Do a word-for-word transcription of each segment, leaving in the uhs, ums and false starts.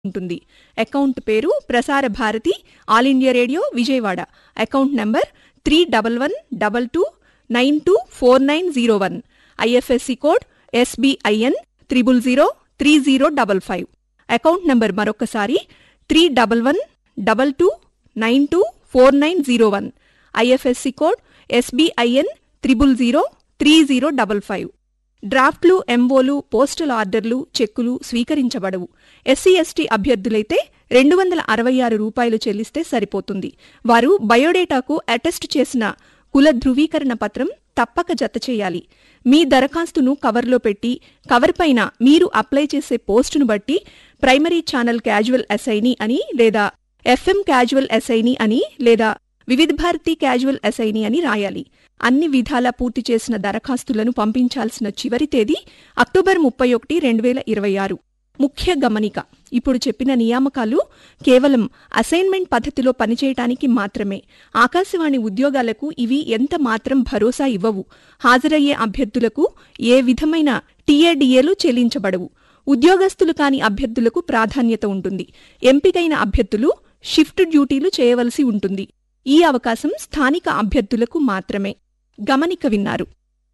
ఉంటుంది. అకౌంట్ పేరు Prasar Bharati all India radio Vijayawada. Account number three double one double two nine two four nine zero one. IFSC code SBIN triple zero three zero double five. Account number మరొకసారి three double one double two nine two four nine zero one. IFSC code SBIN triple zero three zero double five. డ్రాఫ్ట్లు, ఎంఓలు, postal ఆర్డర్లు, చెక్కులు స్వీకరించబడవు. SC ST అభ్యర్థులైతే రెండు వందల అరవై ఆరు రూపాయలు చెల్లిస్తే సరిపోతుంది. వారు బయోడేటాకు అటెస్ట్ చేసిన కుల ధృవీకరణ పత్రం తప్పక జత చేయాలి. మీ దరఖాస్తును కవర్లో పెట్టి కవర్ పైన మీరు అప్లై చేసే పోస్టును బట్టి ప్రైమరీ ఛానల్ క్యాజువల్ అసైనీ అని లేదా ఎఫ్ఎం క్యాజువల్ అసైనీ అని లేదా వివిధ భారతి క్యాజువల్ అసైనీ అని రాయాలి. అన్ని విధాలా పూర్తి చేసిన దరఖాస్తులను పంపించాల్సిన చివరి తేదీ అక్టోబర్ ముప్పై ఒకటి రెండు వేల ఇరవై ఆరు. ముఖ్య గమనిక: ఇప్పుడు చెప్పిన నియామకాలు కేవలం అసైన్మెంట్ పద్ధతిలో పనిచేయటానికి మాత్రమే. ఆకాశవాణి ఉద్యోగాలకు ఇవి ఎంత మాత్రం భరోసా ఇవ్వవు. హాజరయ్యే అభ్యర్థులకు ఏ విధమైన టీఏడీఏలు చెల్లించబడవు. ఉద్యోగస్తులు కాని అభ్యర్థులకు ప్రాధాన్యత ఉంటుంది. ఎంపికైన అభ్యర్థులు షిఫ్ట్ డ్యూటీలు చేయవలసి ఉంటుంది. ఈ అవకాశం స్థానిక అభ్యర్థులకు మాత్రమే. గమనిక విన్నారు.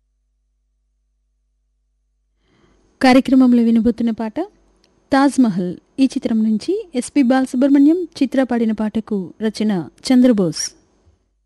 కార్యక్రమంలో వినబోతున్న పాట తాజ్మహల్. ఈ చిత్రం నుంచి ఎస్పి బాలసుబ్రహ్మణ్యం చిత్ర పాడిన పాటకు రచన చంద్రబోస్.